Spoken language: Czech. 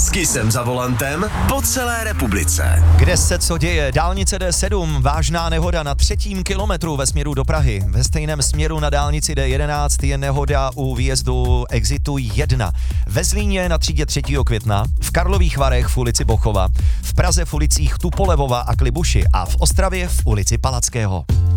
Vždycky jsem za volantem po celé republice. Kde se co děje? Dálnice D7, vážná nehoda na 3. kilometru ve směru do Prahy. Ve stejném směru na dálnici D11 je nehoda u výjezdu Exitu 1. Ve Zlíně na třídě 3. května, v Karlových Varech v ulici Bochova, v Praze v ulicích Tupolevova a Klibuši a v Ostravě v ulici Palackého.